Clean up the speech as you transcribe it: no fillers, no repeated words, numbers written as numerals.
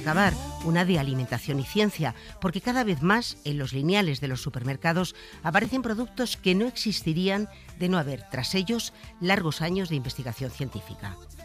acabar, una de alimentación y ciencia, porque cada vez más en los lineales de los supermercados aparecen productos que no existirían de no haber tras ellos largos años de investigación científica.